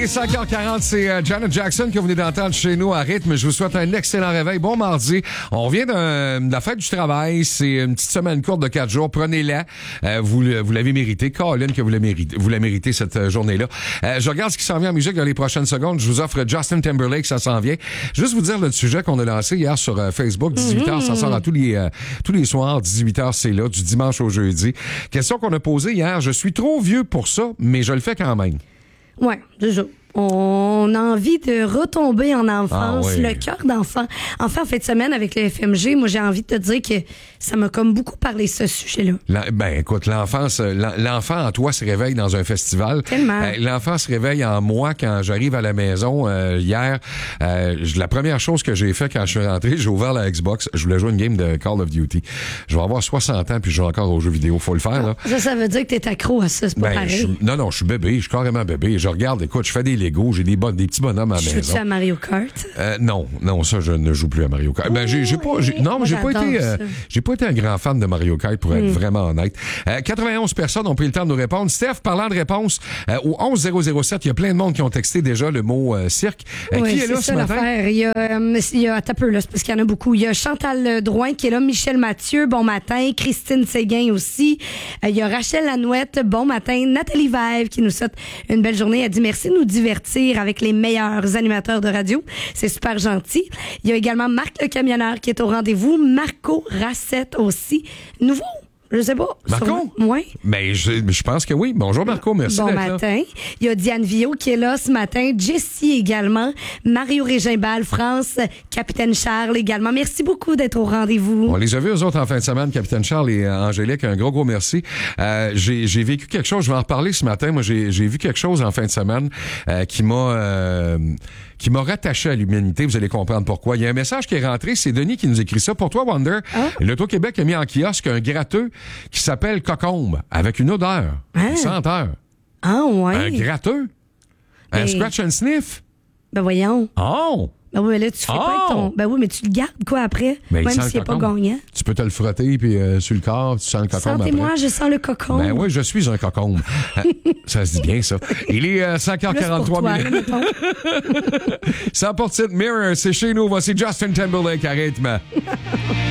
est 5h40, c'est Janet Jackson que vous venez d'entendre chez nous à rythme. Je vous souhaite un excellent réveil. Bon mardi. On revient de la fête du travail. C'est une petite semaine courte de 4 jours. Prenez-la. Vous l'avez mérité. Colin, que vous la méritez cette journée-là. Je regarde ce qui s'en vient en musique dans les prochaines secondes. Je vous offre Justin Timberlake, ça s'en vient. Juste vous dire le sujet qu'on a lancé hier sur Facebook. 18h, ça sort à tous les soirs. 18h, c'est là, du dimanche au jeudi. Question qu'on a posée hier. Je suis trop vieux pour ça, mais je le fais quand même. Ouais, déjà. On a envie de retomber en enfance, oui. le cœur d'enfant. Enfin, en fin de semaine, avec le FMG, moi, j'ai envie de te dire que ça m'a comme beaucoup parlé, ce sujet-là. Écoute, l'enfant en toi se réveille dans un festival. Tellement. L'enfant se réveille en moi quand j'arrive à la maison. Hier, la première chose que j'ai fait quand je suis rentré, j'ai ouvert la Xbox. Je voulais jouer une game de Call of Duty. Je vais avoir 60 ans puis je joue encore aux jeux vidéo. Faut le faire, là. Ça veut dire que t'es accro à ça, c'est pas pareil. Non, je suis bébé. Je suis carrément bébé. Je regarde, écoute, je fais des Legos. J'ai des petits bonhommes à la maison. Joues-tu à Mario Kart? Non, ça, je ne joue plus à Mario Kart. J'ai pas été un grand fan de Mario Kart, pour être vraiment honnête. 91 personnes ont pris le temps de nous répondre. Steph, parlant de réponse, au 11007, il y a plein de monde qui ont texté déjà le mot cirque. Qui est là ce matin? L'affaire. Il y a attends un peu, là, c'est parce qu'il y en a beaucoup. Il y a Chantal Drouin qui est là, Michel Mathieu, bon matin, Christine Séguin aussi. Il y a Rachel Lanouette, bon matin, Nathalie Vève qui nous souhaite une belle journée. Elle dit merci de nous divertir avec les meilleurs animateurs de radio. C'est super gentil. Il y a également Marc le camionneur qui est au rendez-vous. Marco Racette aussi. Nouveau? Je sais pas. Marco? Oui. Mais je pense que oui. Bonjour Marco, merci bon d'être matin. là. Il y a Diane Villot qui est là ce matin. Jessie également. Mario Régimbal, France. Capitaine Charles également. Merci beaucoup d'être au rendez-vous. On les a vus eux autres en fin de semaine, Capitaine Charles et Angélique. Un gros merci. J'ai vécu quelque chose, je vais en reparler ce matin. Moi, j'ai vu quelque chose en fin de semaine qui m'a rattaché à l'humanité. Vous allez comprendre pourquoi. Il y a un message qui est rentré. C'est Denis qui nous écrit ça. Pour toi, Wonder, l'Auto-Québec a mis en kiosque un gratteux qui s'appelle Cocombe, avec une odeur, une senteur. Ah, ouais. Un gratteux. Un scratch and sniff. Ben voyons. Oh! Ben oui, mais là, tu fais pas ton... Ben oui, mais tu le gardes quoi après? Ben, même s'il n'est pas gagnant. Tu peux te le frotter, puis sur le corps, tu sens le cocombe après. Sentez-moi, je sens le cocombe. Ben oui, je suis un cocombe. Ça se dit bien, ça. Il est 5h43 minutes. Sans porte Mirror, c'est chez nous. Voici Justin Timberlake à rythme.